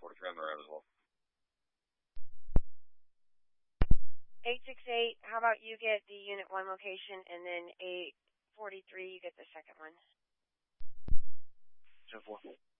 43 on the road as well. 868, how about you get the Unit 1 location, and then 843, you get the second one. 10-4.